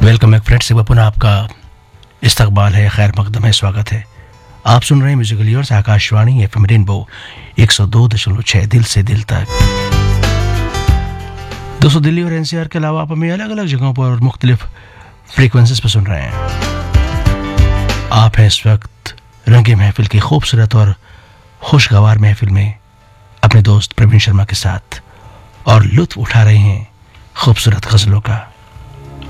Welcome back friends, एक बार पुनः आपका इस्तकबाल है, खैर मकदम है, स्वागत है। आप सुन रहे हैं musical years, Akashvani FM rainbow 102.6 दिल से दिल तक। दोस्तों, दिल्ली और एनसीआर के अलावा आप हमें अलग अलग जगहों पर और मुख्तलिफ फ्रीक्वेंसीज पर सुन रहे हैं। आप हैं इस वक्त रंगे महफिल की खूबसूरत और खुशगवार महफिल में अपने दोस्त प्रवीण शर्मा के साथ और लुत्फ उठा रहे हैं खूबसूरत गजलों का।